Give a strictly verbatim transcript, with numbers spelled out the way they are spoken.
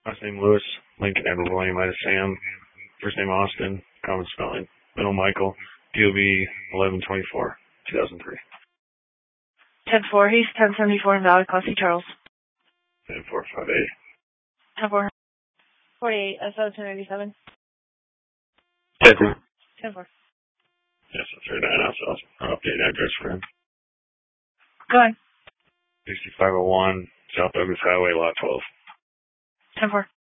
Last name Lewis. Lincoln Edward William Ida Sam. First name Austin. Common spelling. Middle Michael. D O B eleven twenty-four two thousand three. ten four, he's ten seventy-four in Valley, Class C, Charles. ten four five eight. ten four. forty-eight, S O ten eighty-seven. ten four. ten four. Yes, that's right. nine also. I'll update address for him. Go ahead. sixty-five oh one South Douglas Highway, Lot twelve. ten four.